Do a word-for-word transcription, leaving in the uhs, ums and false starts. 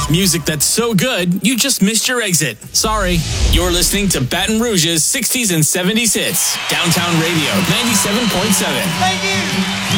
Music that's so good, you just missed your exit. Sorry. You're listening to Baton Rouge's sixties and seventies hits. Downtown Radio, ninety-seven point seven. Thank you.